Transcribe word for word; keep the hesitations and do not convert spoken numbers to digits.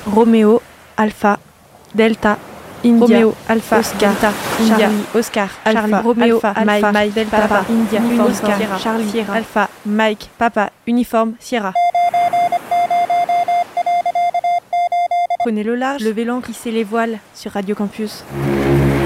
Roméo, Alpha, Delta, India, Roméo, Alpha, Oscar, Delta, India, Charlie, Oscar, Alpha, Charlie, Roméo, Alpha, Alpha, Mike, Mike, Delta, Papa, Papa, India, Uniforme, Oscar, Sierra, Charlie, Sierra, Alpha, Mike, Papa, Uniforme, Sierra. Prenez le large, Levez l'ancre, hissez les voiles sur Radio Campus.